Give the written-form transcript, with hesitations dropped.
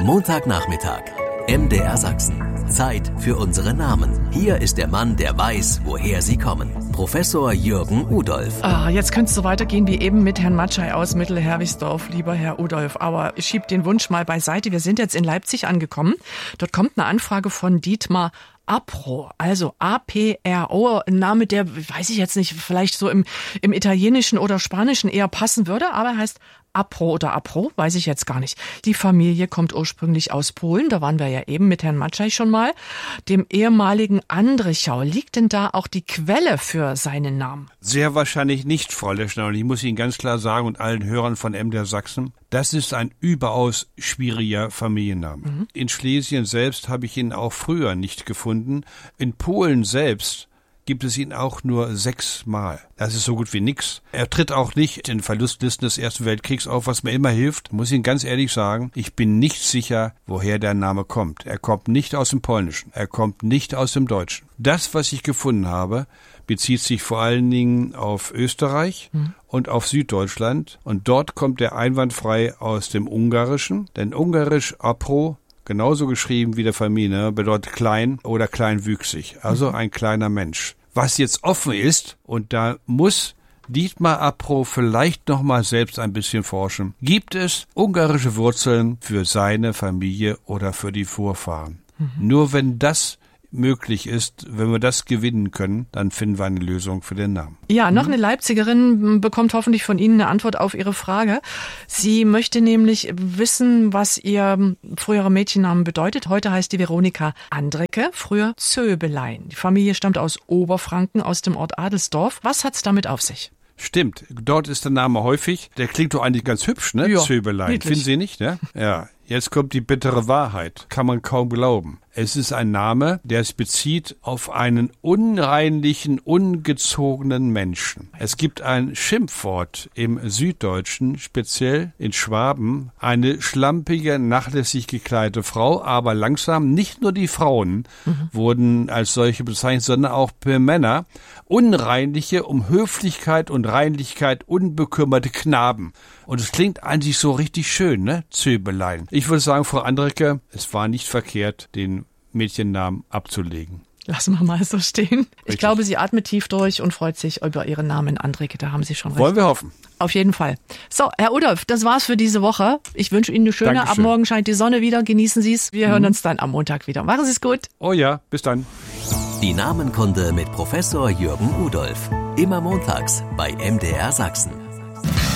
Montagnachmittag. MDR Sachsen. Zeit für unsere Namen. Hier ist der Mann, der weiß, woher sie kommen. Professor Jürgen Udolf. Jetzt könnte es so weitergehen wie eben mit Herrn Matschei aus Mittelherwigsdorf, lieber Herr Udolf. Aber ich schiebe den Wunsch mal beiseite. Wir sind jetzt in Leipzig angekommen. Dort kommt eine Anfrage von Dietmar Apro, also A-P-R-O, ein Name, der, weiß ich jetzt nicht, vielleicht so im Italienischen oder Spanischen eher passen würde, aber er heißt Apro oder Apro, weiß ich jetzt gar nicht. Die Familie kommt ursprünglich aus Polen, da waren wir ja eben mit Herrn Matschei schon mal, dem ehemaligen Andrichau. Liegt denn da auch die Quelle für seinen Namen? Sehr wahrscheinlich nicht, Frau Leschner. Und ich muss Ihnen ganz klar sagen und allen Hörern von MDR Sachsen, das ist ein überaus schwieriger Familienname. In Schlesien selbst habe ich ihn auch früher nicht gefunden. In Polen selbst gibt es ihn auch nur 6 Mal. Das ist so gut wie nix. Er tritt auch nicht in Verlustlisten des Ersten Weltkriegs auf, was mir immer hilft. Muss Ihnen ganz ehrlich sagen, ich bin nicht sicher, woher der Name kommt. Er kommt nicht aus dem Polnischen. Er kommt nicht aus dem Deutschen. Das, was ich gefunden habe, bezieht sich vor allen Dingen auf Österreich und auf Süddeutschland. Und dort kommt er einwandfrei aus dem Ungarischen. Denn Ungarisch Apro, genauso geschrieben wie der Familie, bedeutet klein oder kleinwüchsig, also ein kleiner Mensch. Was jetzt offen ist, und da muss Dietmar Apro vielleicht noch mal selbst ein bisschen forschen, gibt es ungarische Wurzeln für seine Familie oder für die Vorfahren. Nur wenn das möglich ist, wenn wir das gewinnen können, dann finden wir eine Lösung für den Namen. Ja, noch eine Leipzigerin bekommt hoffentlich von Ihnen eine Antwort auf ihre Frage. Sie möchte nämlich wissen, was ihr früherer Mädchenname bedeutet. Heute heißt die Veronika Andrecke, früher Zöbelein. Die Familie stammt aus Oberfranken, aus dem Ort Adelsdorf. Was hat's damit auf sich? Stimmt, dort ist der Name häufig. Der klingt doch eigentlich ganz hübsch, ne? Ja, Zöbelein. niedlich. Finden Sie nicht, ne? Ja. Jetzt kommt die bittere Wahrheit. Kann man kaum glauben. Es ist ein Name, der sich bezieht auf einen unreinlichen, ungezogenen Menschen. Es gibt ein Schimpfwort im Süddeutschen, speziell in Schwaben, eine schlampige, nachlässig gekleidete Frau, aber langsam nicht nur die Frauen wurden als solche bezeichnet, sondern auch Männer, unreinliche, um Höflichkeit und Reinlichkeit unbekümmerte Knaben. Und es klingt eigentlich so richtig schön, ne? Zöbelein. Ich würde sagen, Frau Andrecke, es war nicht verkehrt, den Mädchennamen abzulegen. Lassen wir mal so stehen. Richtig. Ich glaube, sie atmet tief durch und freut sich über ihren Namen Andrecke. Da haben Sie schon recht. Wollen wir hoffen. Auf jeden Fall. So, Herr Udolf, das war's für diese Woche. Ich wünsche Ihnen eine schöne. Dankeschön. Ab morgen scheint die Sonne wieder. Genießen Sie es. Wir hören uns dann am Montag wieder. Machen Sie es gut. Oh ja, bis dann. Die Namenkunde mit Professor Jürgen Udolf. Immer montags bei MDR Sachsen.